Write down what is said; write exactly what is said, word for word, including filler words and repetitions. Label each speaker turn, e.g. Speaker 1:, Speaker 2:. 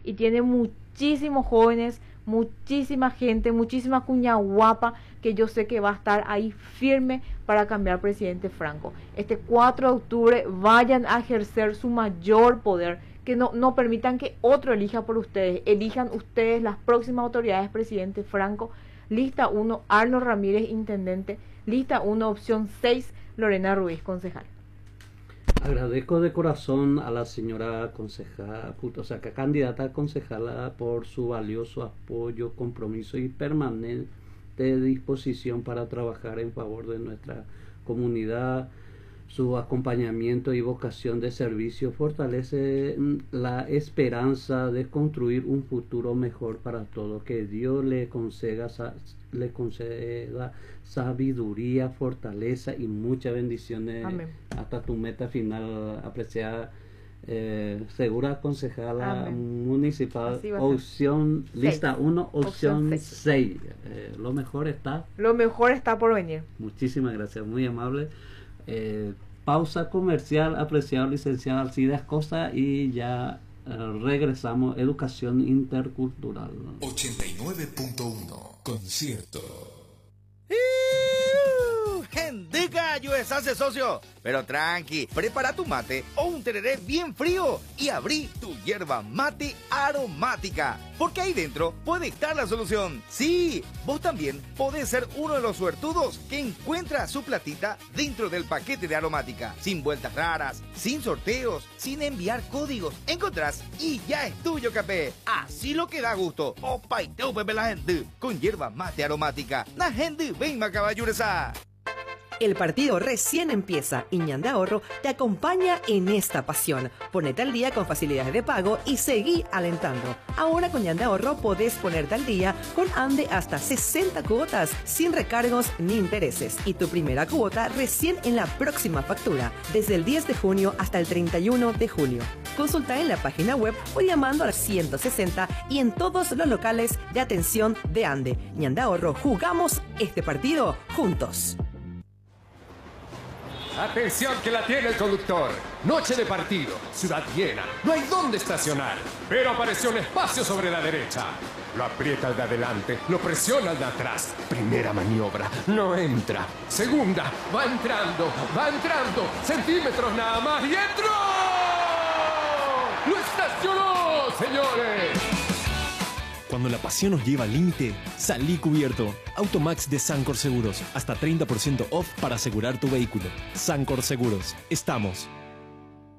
Speaker 1: y tiene muchísimos jóvenes, muchísima gente, muchísima cuña guapa que yo sé que va a estar ahí firme para cambiar presidente Franco. Este cuatro de octubre vayan a ejercer su mayor poder, que no, no permitan que otro elija por ustedes, elijan ustedes las próximas autoridades, presidente Franco. Lista uno, Arno Ramírez, intendente. Lista uno, opción seis, Lorena Ruiz, concejal.
Speaker 2: Agradezco de corazón a la señora concejala, o sea, que candidata a concejala, por su valioso apoyo, compromiso y permanente disposición para trabajar en favor de nuestra comunidad. Su acompañamiento y vocación de servicio fortalece la esperanza de construir un futuro mejor para todos. Que Dios le conceda, le conceda sabiduría, fortaleza y muchas bendiciones. Amén. Hasta tu meta final, apreciada eh, segura concejala Amén. Municipal, opción lista uno, opción seis. Eh, lo mejor está.
Speaker 1: Lo mejor está por venir.
Speaker 2: Muchísimas gracias, muy amable. Eh, pausa comercial, apreciado licenciado Alcides Costa, y ya eh, regresamos. Educación intercultural.
Speaker 3: ochenta y nueve punto uno, concierto.
Speaker 4: ¡Gendica! ¡Yo es hace socio! Pero tranqui, prepara tu mate o un tereré bien frío y abrí tu hierba mate aromática, porque ahí dentro puede estar la solución. Sí, vos también podés ser uno de los suertudos que encuentra su platita dentro del paquete de aromática, sin vueltas raras, sin sorteos, sin enviar códigos. Encontrás y ya es tuyo, capé. Así lo que da gusto. Opa y teu, pepe, la gente con hierba mate aromática. La gente ven macaballuresa.
Speaker 5: El partido recién empieza y Ñande Ahorro te acompaña en esta pasión. Ponete al día con facilidades de pago y seguí alentando. Ahora con Ñande Ahorro podés ponerte al día con Ande hasta sesenta cuotas sin recargos ni intereses. Y tu primera cuota recién en la próxima factura, desde el diez de junio hasta el treinta y uno de julio. Consulta en la página web o llamando al ciento sesenta y en todos los locales de atención de Ande. Ñande Ahorro, jugamos este partido juntos.
Speaker 6: Atención que la tiene el conductor. Noche de partido, ciudad llena, no hay dónde estacionar. Pero apareció un espacio sobre la derecha. Lo aprieta al de adelante, lo presiona al de atrás. Primera maniobra, no entra. Segunda, va entrando, va entrando. Centímetros nada más y entró. ¡Lo estacionó, señores!
Speaker 7: Cuando la pasión nos lleva al límite, salí cubierto. Automax de Sancor Seguros. Hasta treinta por ciento off para asegurar tu vehículo. Sancor Seguros. Estamos.